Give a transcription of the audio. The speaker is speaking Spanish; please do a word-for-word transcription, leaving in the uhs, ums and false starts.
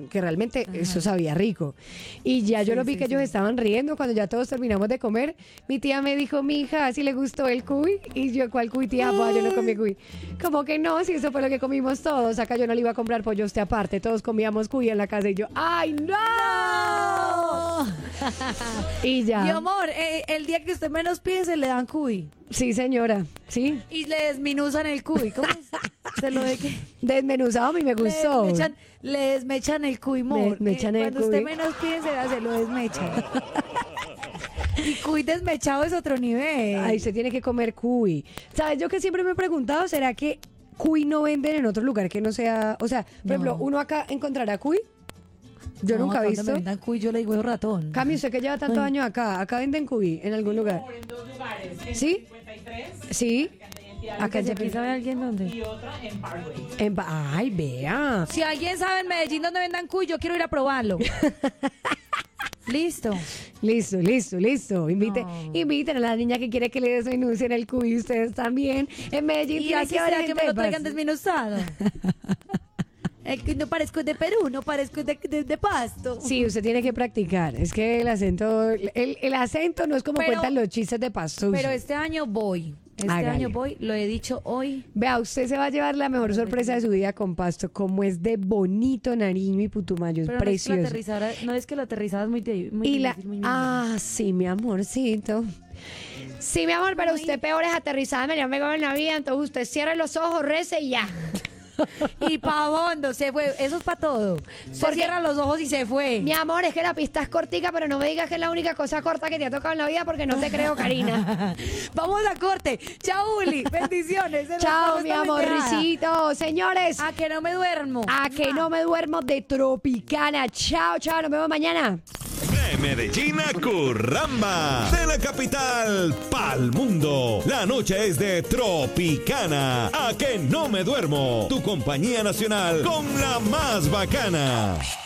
que realmente Ajá. eso sabía rico. Y ya yo Sí, lo vi sí, que sí. ellos estaban riendo cuando ya todos terminamos de comer. Mi tía me dijo, mi hija, si le gustó el cuy. Y yo, ¿cuál cuy, tía? Pues yo no comí cuy. Como que no, si eso fue lo que comimos todos. Acá yo no le iba a comprar pollo a usted aparte. Todos comíamos cuy en la casa y yo, ¡ay, no! Y ya. Mi amor, eh, el día que usted menos piense le dan cuy. Sí, señora. Sí. Y le desminuzan el cuy. ¿Cómo es? Se lo de que Desmenuzado a mí me le gustó. desmechan, le desmechan el cuy, amor. Desmechan Eh, el Cuando usted cuy. menos piense, se lo desmechan. Y cuy desmechado es otro nivel. Ay, se tiene que comer cuy. ¿Sabes? Yo que siempre me he preguntado, ¿será que cuy no venden en otro lugar que no sea... O sea, por No. ejemplo, ¿uno acá encontrará cuy? Yo No, nunca he cuando visto. me vendan cuy, yo le digo "Es ratón". Cami, usted que lleva tantos Ay. años acá, ¿acá venden cuy en algún lugar? En dos lugares, en ¿Sí? cincuenta y tres, Sí. acá Acá ¿Y en aquí sabe alguien dónde? y otra en Parkway. En Pa- Ay, vea. Si alguien sabe en Medellín dónde vendan cuy, yo quiero ir a probarlo. Listo. Listo, listo, listo. Invite, No. Inviten a la niña que quiere que le desmenucen el cuy, ustedes también. En Medellín Y tiene así que haber será que gente me lo de traigan paz. desmenuzado. El que no parezco de Perú, no parezco de, de, de Pasto. Sí, usted tiene que practicar. Es que el acento, el, el acento no es como Pero- cuentan los chistes de Pasto. Pero este año voy. Este Hágale. año voy, lo he dicho hoy. Vea, usted se va a llevar la mejor sorpresa de su vida con Pasto, como es de bonito Nariño y Putumayo, es Pero no es, que la precioso. aterrizada, no es que la aterrizada es muy, de- muy Y la, difícil, muy ah, sí, mi amorcito. Sí, mi amor, pero usted peor es aterrizada, me llama en la vida, entonces usted cierre los ojos, rece y ya. Y pa' hondo, se fue. Eso es para todo. Se Porque- cierra los ojos y se fue. Mi amor, es que la pista es cortica, pero no me digas que es la única cosa corta que te ha tocado en la vida porque no te creo, Karina. Vamos a corte. Chao, Uli. Bendiciones. Se nos Chao, pasó mi esta pendejada. amorcito. Señores, A que no me duermo. a que no me duermo de Tropicana. Chao, chao, nos vemos mañana. De Medellín a Curramba, de la capital pa'l mundo. La noche es de Tropicana. A que no me duermo. Tu compañía nacional con la más bacana.